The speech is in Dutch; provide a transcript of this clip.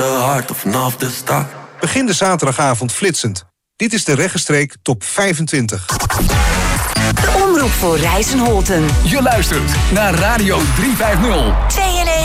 hard vanaf de start. Begin de zaterdagavond flitsend. Dit is de Regenstreek Top 25. De omroep voor Rijssen-Holten. Je luistert naar Radio 350.